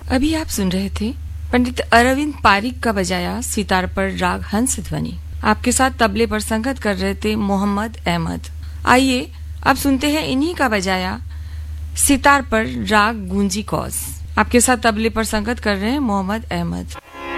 अभी आप सुन रहे थे पंडित अरविंद पारिक का बजाया सितार पर राग हंस ध्वनि। आपके साथ तबले पर संगत कर रहे थे मोहम्मद अहमद। आइए अब सुनते हैं इन्हीं का बजाया सितार पर राग गूंजी कौस। आपके साथ तबले पर संगत कर रहे हैं मोहम्मद अहमद।